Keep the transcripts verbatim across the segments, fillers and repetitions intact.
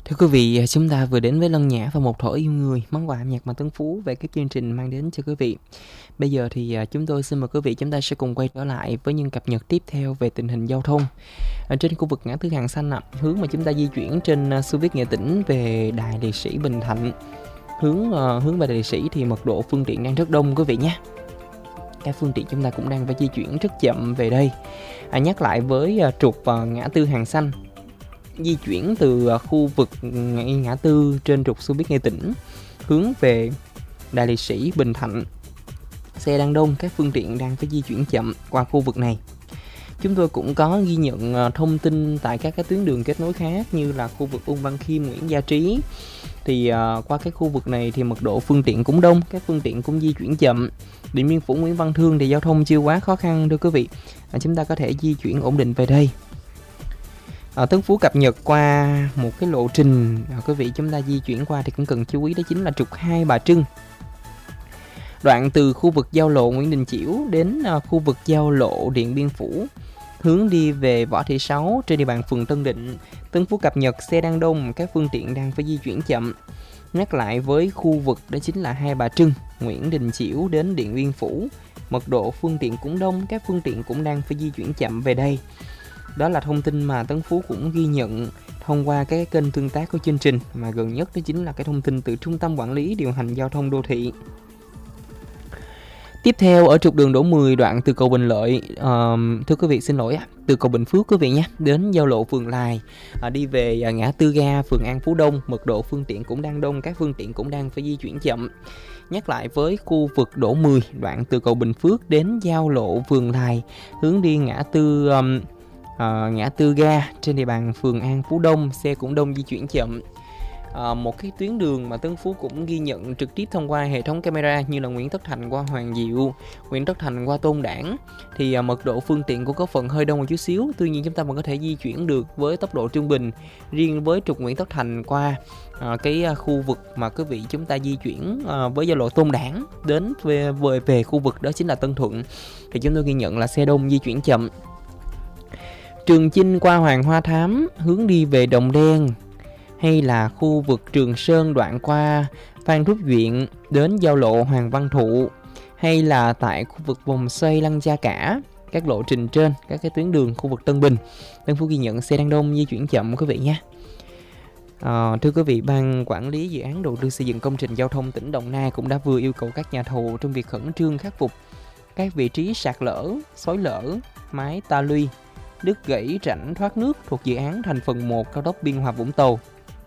Thưa quý vị, chúng ta vừa đến với Lân Nhã và Một Thuở Yêu Người, món quà âm nhạc mà Tuấn Phú về các chương trình mang đến cho quý vị. Bây giờ thì chúng tôi xin mời quý vị chúng ta sẽ cùng quay trở lại với những cập nhật tiếp theo về tình hình giao thông. Ở trên khu vực ngã tư Hàng Xanh, à, hướng mà chúng ta di chuyển trên Xô Viết Nghệ Tĩnh về Đài Liệt Sĩ Bình Thạnh, hướng uh, hướng về Đài Liệt Sĩ thì mật độ phương tiện đang rất đông quý vị nhé. Các phương tiện chúng ta cũng đang phải di chuyển rất chậm về đây. À, nhắc lại với uh, trục uh, ngã tư Hàng Xanh, di chuyển từ khu vực ngã tư trên trục Xô Viết Nghệ Tĩnh hướng về Đài Liệt Sĩ Bình Thạnh, xe đang đông, các phương tiện đang phải di chuyển chậm qua khu vực này. Chúng tôi cũng có ghi nhận thông tin tại các cái tuyến đường kết nối khác như là khu vực Ung Văn Khiêm, Nguyễn Gia Trí. Thì uh, qua cái khu vực này thì mật độ phương tiện cũng đông, các phương tiện cũng di chuyển chậm. Điện Biên Phủ, Nguyễn Văn Thương thì giao thông chưa quá khó khăn thưa quý vị. À, chúng ta có thể di chuyển ổn định về đây. À, Tuấn Phú cập nhật qua một cái lộ trình à, quý vị chúng ta di chuyển qua thì cũng cần chú ý, đó chính là trục Hai Bà Trưng. Đoạn từ khu vực giao lộ Nguyễn Đình Chiểu đến à, khu vực giao lộ Điện Biên Phủ, hướng đi về Võ Thị Sáu trên địa bàn phường Tân Định. Tuấn Phú cập nhật xe đang đông, các phương tiện đang phải di chuyển chậm. Nhắc lại với khu vực đó chính là Hai Bà Trưng, Nguyễn Đình Chiểu đến Điện Biên Phủ, mật độ phương tiện cũng đông, các phương tiện cũng đang phải di chuyển chậm về đây. Đó là thông tin mà Tấn Phú cũng ghi nhận thông qua cái kênh tương tác của chương trình, mà gần nhất đó chính là cái thông tin từ Trung tâm Quản lý Điều hành Giao thông Đô thị. Tiếp theo ở trục đường Đỗ mười đoạn từ cầu Bình Lợi, uh, thưa quý vị xin lỗi, từ cầu Bình Phước quý vị nhé, đến giao lộ Phường Lài, uh, đi về uh, ngã tư ga phường An Phú Đông, mật độ phương tiện cũng đang đông, các phương tiện cũng đang phải di chuyển chậm. Nhắc lại với khu vực Đỗ mười đoạn từ cầu Bình Phước đến giao lộ Phường Lài, hướng đi ngã tư um, uh, ngã tư ga trên địa bàn phường An Phú Đông, xe cũng đông, di chuyển chậm. À, một cái tuyến đường mà Tấn Phú cũng ghi nhận trực tiếp thông qua hệ thống camera như là Nguyễn Tất Thành qua Hoàng Diệu, Nguyễn Tất Thành qua Tôn Đản thì à, mật độ phương tiện cũng có phần hơi đông một chút xíu, tuy nhiên chúng ta vẫn có thể di chuyển được với tốc độ trung bình. Riêng với trục Nguyễn Tất Thành qua à, cái à, khu vực mà quý vị chúng ta di chuyển à, với giao lộ Tôn Đản đến về, về về khu vực đó chính là Tân Thuận thì chúng tôi ghi nhận là xe đông, di chuyển chậm. Trường Chinh qua Hoàng Hoa Thám hướng đi về Đồng Đen, hay là khu vực Trường Sơn đoạn qua Phan Thúc Duyện đến giao lộ Hoàng Văn Thụ, hay là tại khu vực vòng xoay Lăng Gia Cả, các lộ trình trên các cái tuyến đường khu vực Tân Bình, Tân Phú ghi nhận xe đang đông, di chuyển chậm quý vị nhé. À, thưa quý vị, Ban Quản lý Dự án Đầu tư Xây dựng Công trình Giao thông tỉnh Đồng Nai cũng đã vừa yêu cầu các nhà thầu trong việc khẩn trương khắc phục các vị trí sạt lở, xói lở, mái ta luy, đứt gãy rãnh thoát nước thuộc dự án thành phần một cao tốc Biên Hòa Vũng Tàu.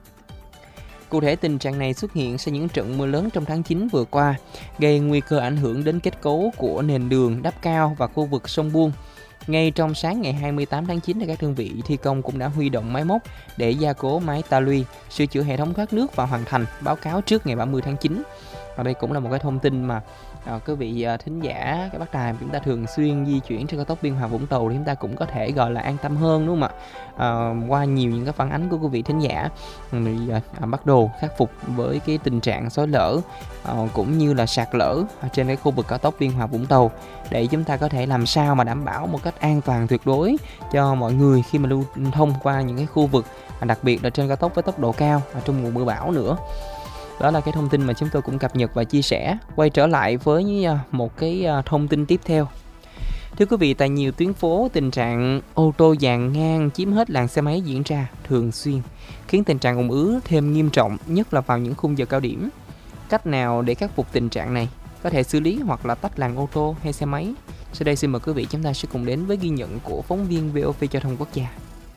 Cụ thể, tình trạng này xuất hiện sau những trận mưa lớn trong tháng chín vừa qua, gây nguy cơ ảnh hưởng đến kết cấu của nền đường đắp cao và khu vực sông Buông. Ngay trong sáng ngày hai mươi tám tháng chín, các đơn vị thi công cũng đã huy động máy móc để gia cố mái ta luy, sửa chữa hệ thống thoát nước và hoàn thành, báo cáo trước ngày ba mươi tháng chín. Ở đây cũng là một cái thông tin mà à, quý vị à, thính giả, các bác đài chúng ta thường xuyên di chuyển trên cao tốc Biên Hòa Vũng Tàu thì chúng ta cũng có thể gọi là an tâm hơn, đúng không ạ? À, qua nhiều những cái phản ánh của quý vị thính giả thì à, bắt đầu khắc phục với cái tình trạng xói lở à, cũng như là sạt lở trên cái khu vực cao tốc Biên Hòa Vũng Tàu, để chúng ta có thể làm sao mà đảm bảo một cách an toàn tuyệt đối cho mọi người khi mà lưu thông qua những cái khu vực, đặc biệt là trên cao tốc với tốc độ cao và trong mùa mưa bão nữa. Đó là cái thông tin mà chúng tôi cũng cập nhật và chia sẻ. Quay trở lại với một cái thông tin tiếp theo. Thưa quý vị, tại nhiều tuyến phố, tình trạng ô tô dàn ngang chiếm hết làn xe máy diễn ra thường xuyên, khiến tình trạng ùn ứ thêm nghiêm trọng, nhất là vào những khung giờ cao điểm. Cách nào để khắc phục tình trạng này? Có thể xử lý hoặc là tách làn ô tô hay xe máy? Sau đây xin mời quý vị chúng ta sẽ cùng đến với ghi nhận của phóng viên vê o vê Giao thông Quốc gia.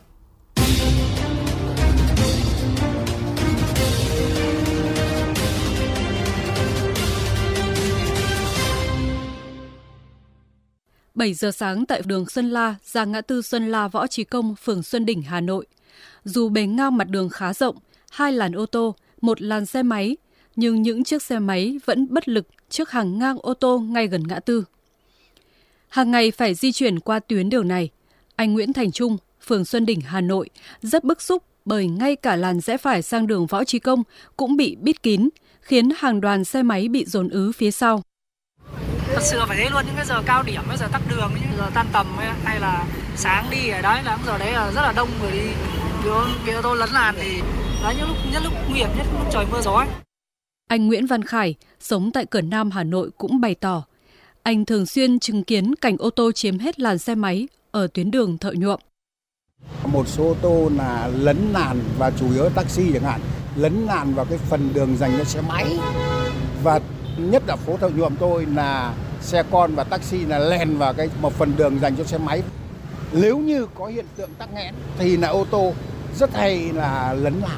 bảy giờ sáng tại đường Xuân La ra ngã tư Xuân La Võ Trí Công, phường Xuân Đỉnh, Hà Nội. Dù bề ngang mặt đường khá rộng, hai làn ô tô, một làn xe máy, nhưng những chiếc xe máy vẫn bất lực trước hàng ngang ô tô ngay gần ngã tư. Hàng ngày phải di chuyển qua tuyến đường này, anh Nguyễn Thành Trung, phường Xuân Đỉnh, Hà Nội rất bức xúc bởi ngay cả làn rẽ phải sang đường Võ Trí Công cũng bị bít kín, khiến hàng đoàn xe máy bị dồn ứ phía sau. Thật sự phải thế luôn, những cái giờ cao điểm, cái giờ tắc đường, những giờ tan tầm ấy, hay là sáng đi ở đấy là giờ đấy là rất là đông người đi, cái ô tô lấn làn thì Đấy, những lúc nhất lúc nguy hiểm nhất lúc trời mưa gió ấy. Anh Nguyễn Văn Khải, sống tại Cửa Nam, Hà Nội cũng bày tỏ, anh thường xuyên chứng kiến cảnh ô tô chiếm hết làn xe máy ở tuyến đường Thợ Nhuộm. Một số ô tô là lấn làn và chủ yếu taxi chẳng hạn, lấn làn vào cái phần đường dành cho xe máy. Và nhất là phố Thợ Nhuộm tôi là xe con và taxi là lèn vào cái một phần đường dành cho xe máy. Nếu như có hiện tượng tắc nghẽn thì là ô tô rất hay là lấn làn.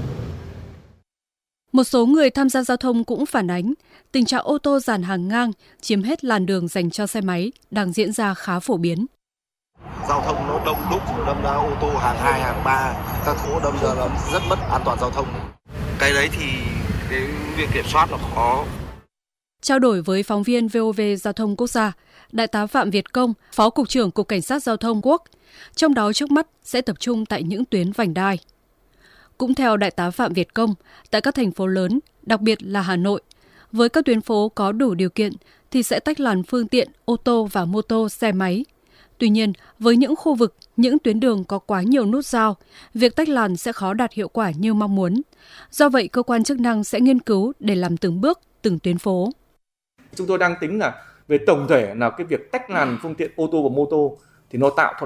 Một số người tham gia giao thông cũng phản ánh tình trạng ô tô dàn hàng ngang chiếm hết làn đường dành cho xe máy đang diễn ra khá phổ biến. Giao thông nó đông đúc, đâm ra ô tô hàng hai, hàng ba, các phố đâm ra nó rất mất an toàn giao thông. Cái đấy thì cái việc kiểm soát nó khó. Trao đổi với phóng viên vê o vê Giao thông Quốc gia, Đại tá Phạm Việt Công, Phó Cục trưởng Cục Cảnh sát Giao thông Quốc, trong đó trước mắt sẽ tập trung tại những tuyến vành đai. Cũng theo Đại tá Phạm Việt Công, tại các thành phố lớn, đặc biệt là Hà Nội, với các tuyến phố có đủ điều kiện thì sẽ tách làn phương tiện ô tô và mô tô xe máy. Tuy nhiên, với những khu vực, những tuyến đường có quá nhiều nút giao, việc tách làn sẽ khó đạt hiệu quả như mong muốn. Do vậy, cơ quan chức năng sẽ nghiên cứu để làm từng bước, từng tuyến phố. Chúng tôi đang tính là về tổng thể là cái việc tách làn phương tiện ô tô và mô tô thì nó tạo